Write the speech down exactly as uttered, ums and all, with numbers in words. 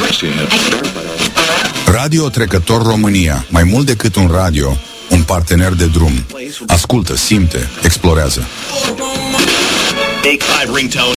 Radio Trecător România. Mai mult decât un radio, un partener de drum. Ascultă, simte, explorează. Take five ringtone.